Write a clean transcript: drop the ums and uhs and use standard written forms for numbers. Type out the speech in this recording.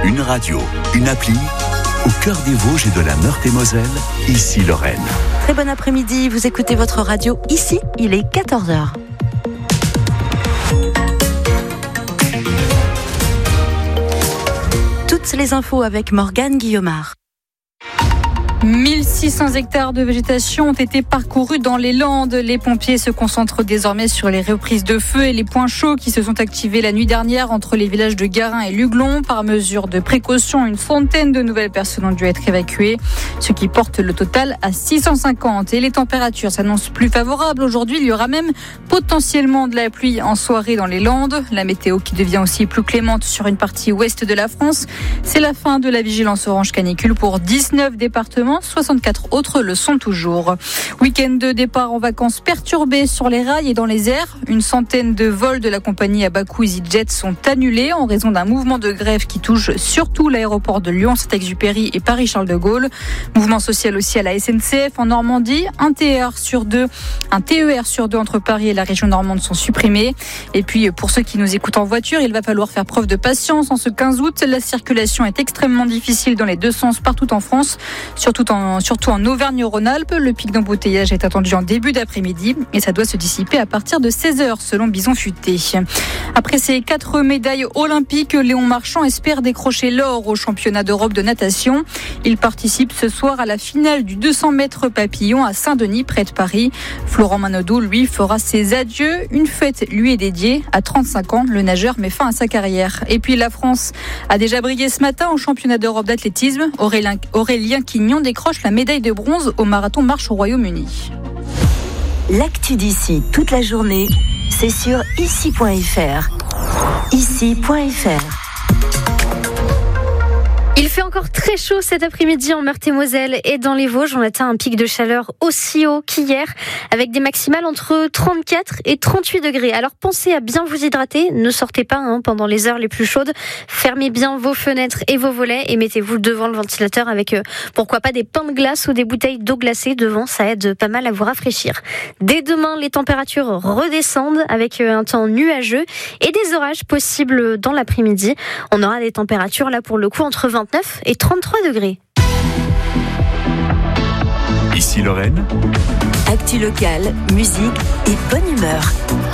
Une radio, une appli, au cœur des Vosges et de la Meurthe-et-Moselle, ici Lorraine. Très bon après-midi, vous écoutez votre radio ici, il est 14h. Toutes les infos avec Morgane Guillaumard. 1600 hectares de végétation ont été parcourus dans les Landes. Les pompiers se concentrent désormais sur les reprises de feu et les points chauds qui se sont activés la nuit dernière entre les villages de Garin et Luglon. Par mesure de précaution, une centaine de nouvelles personnes ont dû être évacuées, ce qui porte le total à 650. Et les températures s'annoncent plus favorables. Aujourd'hui, il y aura même potentiellement de la pluie en soirée dans les Landes. La météo qui devient aussi plus clémente sur une partie ouest de la France. C'est la fin de la vigilance orange canicule pour 19 départements. 64 autres le sont toujours. Week-end de départ en vacances perturbé sur les rails et dans les airs. Une centaine de vols de la compagnie à bas coût EasyJet sont annulés en raison d'un mouvement de grève qui touche surtout l'aéroport de Lyon-Saint-Exupéry et Paris-Charles de Gaulle. Mouvement social aussi à la SNCF en Normandie. Un TER sur deux entre Paris et la région normande sont supprimés. Et puis pour ceux qui nous écoutent en voiture, il va falloir faire preuve de patience. En ce 15 août, la circulation est extrêmement difficile dans les deux sens partout en France, surtout en Auvergne-Rhône-Alpes. Le pic d'embouteillage est attendu en début d'après-midi et ça doit se dissiper à partir de 16h selon Bison Futé. Après ses 4 médailles olympiques, Léon Marchand espère décrocher l'or au championnat d'Europe de natation. Il participe ce soir à la finale du 200 mètres papillon à Saint-Denis près de Paris. Florent Manodou, lui, fera ses adieux. Une fête lui est dédiée. À 35 ans, le nageur met fin à sa carrière. Et puis la France a déjà brillé ce matin au championnat d'Europe d'athlétisme. Aurélien Quignon décroche la médaille de bronze au marathon marche au Royaume-Uni. L'actu d'ici toute la journée, c'est sur ici.fr. Ici.fr. Il fait encore très chaud cet après-midi en Meurthe-et-Moselle et dans les Vosges. On atteint un pic de chaleur aussi haut qu'hier avec des maximales entre 34 et 38 degrés. Alors pensez à bien vous hydrater. Ne sortez pas pendant les heures les plus chaudes. Fermez bien vos fenêtres et vos volets et mettez-vous devant le ventilateur avec pourquoi pas des pains de glace ou des bouteilles d'eau glacée devant. Ça aide pas mal à vous rafraîchir. Dès demain, les températures redescendent avec un temps nuageux et des orages possibles dans l'après-midi. On aura des températures là pour le coup entre 29 et 33 degrés. Ici Lorraine. Actu locale, musique et bonne humeur.